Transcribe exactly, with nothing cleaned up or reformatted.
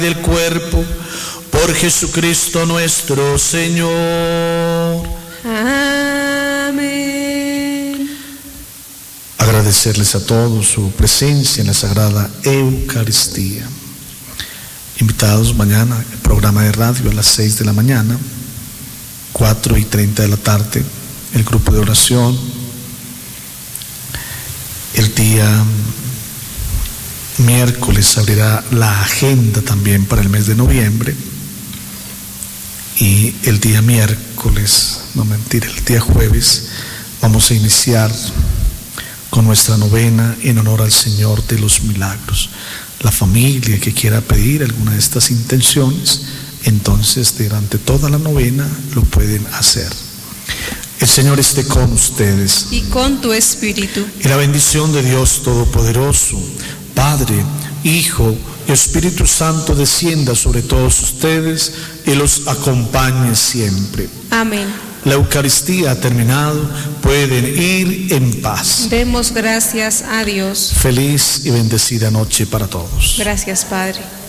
del cuerpo, por Jesucristo nuestro Señor. Amén. Agradecerles a todos su presencia en la Sagrada Eucaristía. Invitados mañana, el programa de radio a las seis de la mañana, cuatro y treinta de la tarde, el grupo de oración. El día miércoles abrirá la agenda también para el mes de noviembre, y el día miércoles, no mentir, el día jueves vamos a iniciar con nuestra novena en honor al Señor de los Milagros. La familia que quiera pedir alguna de estas intenciones, entonces durante toda la novena lo pueden hacer. El Señor esté con ustedes. Y con tu espíritu. Y la bendición de Dios Todopoderoso, Padre, Hijo y Espíritu Santo descienda sobre todos ustedes y los acompañe siempre. Amén. La Eucaristía ha terminado, pueden ir en paz. Demos gracias a Dios. Feliz y bendecida noche para todos. Gracias, Padre.